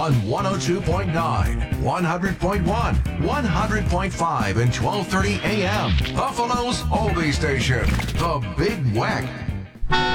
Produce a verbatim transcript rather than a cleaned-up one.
on one oh two point nine, one hundred point one, one hundred point five, and twelve thirty a m. Buffalo's oldie station, The Big Weck.